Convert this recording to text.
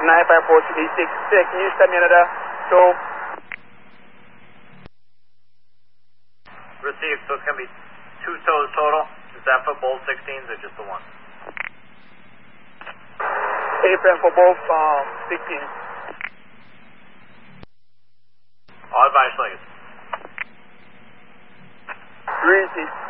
95436. Can you send me another show? Received, so it's going to be 2 tows total. Is that for both 16s or just the one? Apron for both 16s. All advice, Lakers. 3